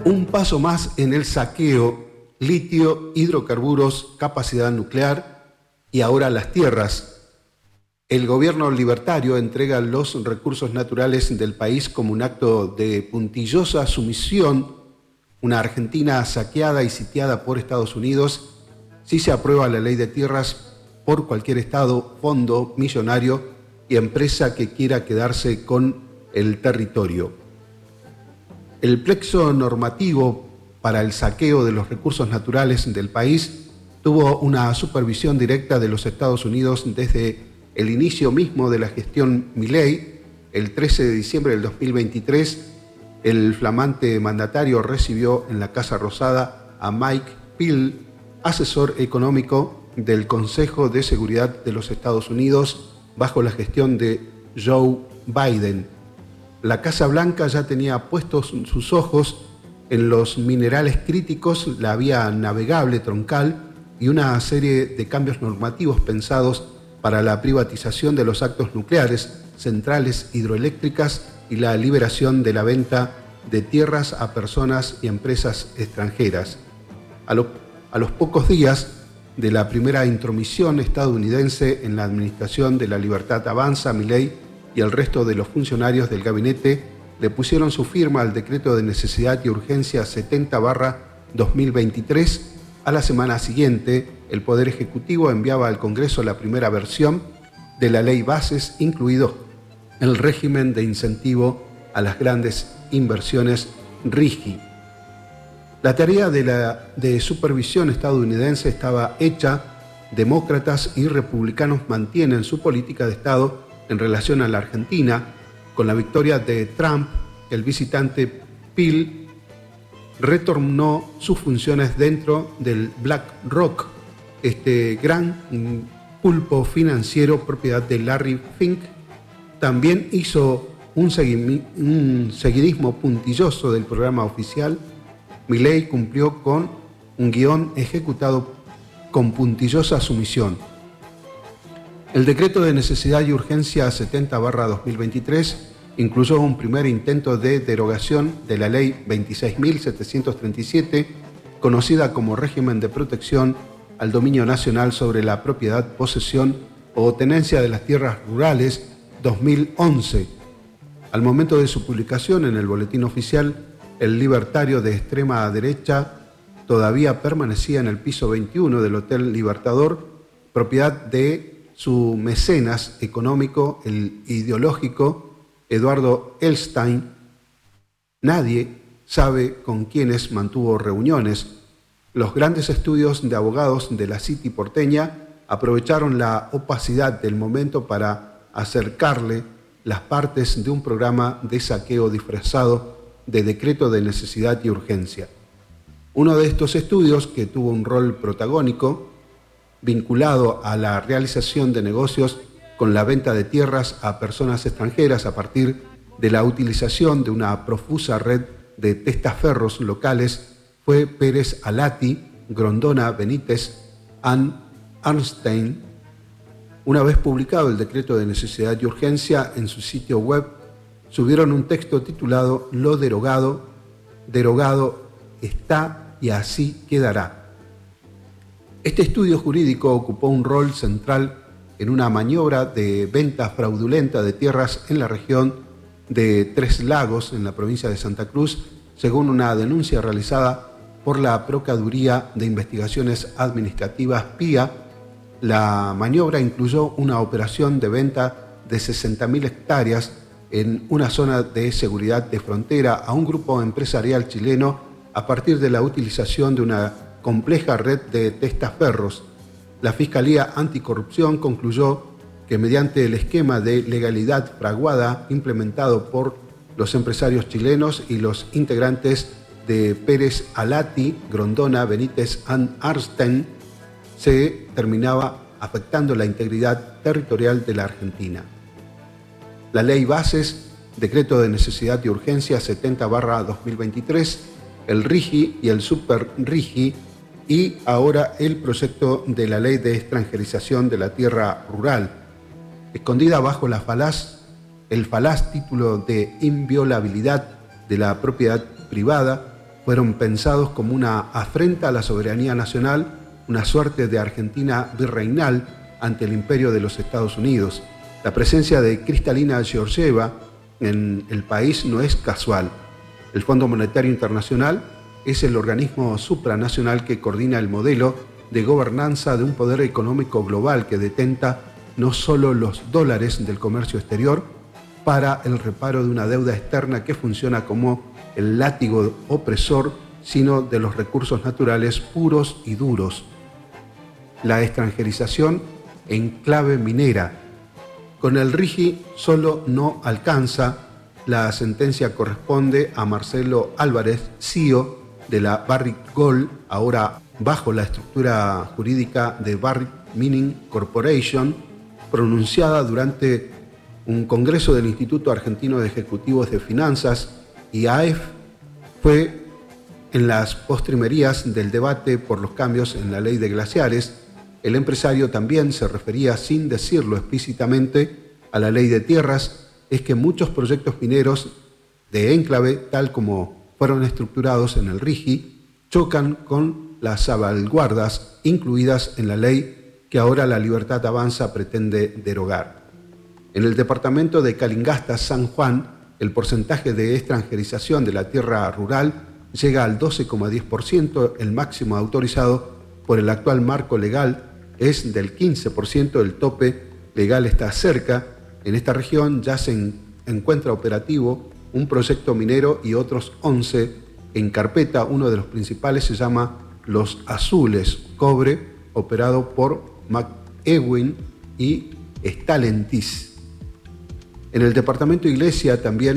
Un paso más en el saqueo, litio, hidrocarburos, capacidad nuclear y ahora las tierras. El gobierno libertario entrega los recursos naturales del país como un acto de puntillosa sumisión, una Argentina saqueada y sitiada por Estados Unidos, si se aprueba la ley de tierras por cualquier estado, fondo, millonario y empresa que quiera quedarse con el territorio. El plexo normativo para el saqueo de los recursos naturales del país tuvo una supervisión directa de los Estados Unidos desde el inicio mismo de la gestión Milei. El 13 de diciembre del 2023, el flamante mandatario recibió en la Casa Rosada a Mike Pence, asesor económico del Consejo de Seguridad de los Estados Unidos bajo la gestión de Joe Biden. La Casa Blanca ya tenía puestos sus ojos en los minerales críticos, la vía navegable troncal y una serie de cambios normativos pensados para la privatización de los actos nucleares, centrales hidroeléctricas y la liberación de la venta de tierras a personas y empresas extranjeras. A los pocos días de la primera intromisión estadounidense en la administración de La Libertad Avanza, Milei y el resto de los funcionarios del gabinete le pusieron su firma al decreto de necesidad y urgencia 70/2023. A la semana siguiente, el Poder Ejecutivo enviaba al Congreso la primera versión de la ley bases, incluido el régimen de incentivo a las grandes inversiones RIGI. La tarea de supervisión estadounidense estaba hecha. Demócratas y republicanos mantienen su política de Estado en relación a la Argentina. Con la victoria de Trump, el visitante Pence retornó sus funciones dentro del BlackRock, este gran pulpo financiero propiedad de Larry Fink. También hizo un seguidismo puntilloso del programa oficial. Milei cumplió con un guión ejecutado con puntillosa sumisión. El decreto de necesidad y urgencia 70/2023 incluyó un primer intento de derogación de la ley 26.737, conocida como régimen de protección al dominio nacional sobre la propiedad, posesión o tenencia de las tierras rurales 2011. Al momento de su publicación en el boletín oficial, el libertario de extrema derecha todavía permanecía en el piso 21 del Hotel Libertador, propiedad de su mecenas económico, el ideológico Eduardo Elstein. Nadie sabe con quiénes mantuvo reuniones. Los grandes estudios de abogados de la City porteña aprovecharon la opacidad del momento para acercarle las partes de un programa de saqueo disfrazado de decreto de necesidad y urgencia. Uno de estos estudios, que tuvo un rol protagónico vinculado a la realización de negocios con la venta de tierras a personas extranjeras a partir de la utilización de una profusa red de testaferros locales, fue Pérez Alati, Grondona, Benítez, Ann Arnstein. Una vez publicado el decreto de necesidad y urgencia en su sitio web, subieron un texto titulado «Lo derogado está y así quedará». Este estudio jurídico ocupó un rol central en una maniobra de venta fraudulenta de tierras en la región de Tres Lagos, en la provincia de Santa Cruz, según una denuncia realizada por la Procuraduría de Investigaciones Administrativas PIA. La maniobra incluyó una operación de venta de 60.000 hectáreas en una zona de seguridad de frontera a un grupo empresarial chileno a partir de la utilización de una compleja red de testaferros. La Fiscalía Anticorrupción concluyó que mediante el esquema de legalidad fraguada implementado por los empresarios chilenos y los integrantes de Pérez Alati, Grondona, Benítez, Ann Arnstein, se terminaba afectando la integridad territorial de la Argentina. La ley bases, decreto de necesidad y urgencia 70/2023, el RIGI y el Super RIGI, y ahora el proyecto de la ley de extranjerización de la tierra rural, escondida bajo el falaz título de inviolabilidad de la propiedad privada, fueron pensados como una afrenta a la soberanía nacional, una suerte de Argentina virreinal ante el imperio de los Estados Unidos. La presencia de Kristalina Georgieva en el país no es casual. El Fondo Monetario Internacional es el organismo supranacional que coordina el modelo de gobernanza de un poder económico global que detenta no solo los dólares del comercio exterior para el reparo de una deuda externa que funciona como el látigo opresor, sino de los recursos naturales puros y duros. La extranjerización en clave minera. Con el RIGI solo no alcanza. La sentencia corresponde a Marcelo Álvarez, CEO de la Barrick Gold, ahora bajo la estructura jurídica de Barrick Mining Corporation, pronunciada durante un congreso del Instituto Argentino de Ejecutivos de Finanzas, IAEF, fue en las postrimerías del debate por los cambios en la ley de glaciares. El empresario también se refería, sin decirlo explícitamente, a la ley de tierras. Es que muchos proyectos mineros de enclave, tal como fueron estructurados en el RIGI, chocan con las salvaguardas incluidas en la ley que ahora la Libertad Avanza pretende derogar. En el departamento de Calingasta, San Juan, el porcentaje de extranjerización de la tierra rural llega al 12,10%, el máximo autorizado por el actual marco legal es del 15%, el tope legal está cerca. En esta región ya se encuentra operativo un proyecto minero y otros 11 en carpeta. Uno de los principales se llama Los Azules, cobre, operado por McEwen y Stalentis. En el departamento Iglesia también